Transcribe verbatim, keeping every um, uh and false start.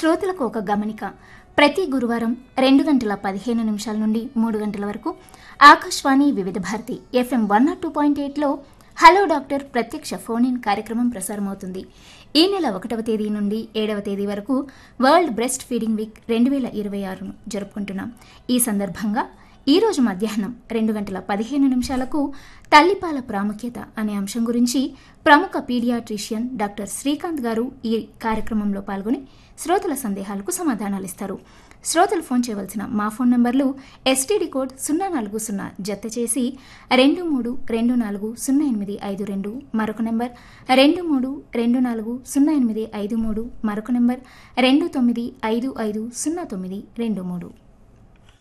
శ్రోతలకు ఒక గమనిక. ప్రతి గురువారం రెండు గంటల పదిహేను నిమిషాల నుండి మూడు గంటల వరకు ఆకాశవాణి వివిధ Bharati FM one not two point ఎయిట్లో హలో డాక్టర్ ప్రత్యక్ష ఫోన్ ఇన్ కార్యక్రమం ప్రసారమవుతుంది. ఈ నెల ఒకటవ తేదీ నుండి ఏడవ తేదీ వరకు వరల్డ్ బ్రెస్ట్ ఫీడింగ్ వీక్ రెండు వేల ఇరవై ఆరును జరుపుకుంటున్నాం. ఈ సందర్భంగా ఈ రోజు మధ్యాహ్నం రెండు గంటల పదిహేను నిమిషాలకు తల్లిపాల ప్రాముఖ్యత అనే అంశం గురించి ప్రముఖ పీడియాట్రిషియన్ డాక్టర్ శ్రీకాంత్ గారు ఈ కార్యక్రమంలో పాల్గొని శ్రోతల సందేహాలకు సమాధానాలిస్తారు. శ్రోతలు ఫోన్ చేయవలసిన మా ఫోన్ నంబర్లు ఎస్టీడీ కోడ్ సున్నా నాలుగు సున్నా జత చేసి రెండు మూడు రెండు నాలుగు సున్నా ఎనిమిది ఐదు రెండు, మరొక నెంబర్ రెండు మూడు రెండు నాలుగు సున్నా ఎనిమిది ఐదు మూడు, మరొక నెంబర్ రెండు తొమ్మిది ఐదు ఐదు సున్నా తొమ్మిది రెండు మూడు.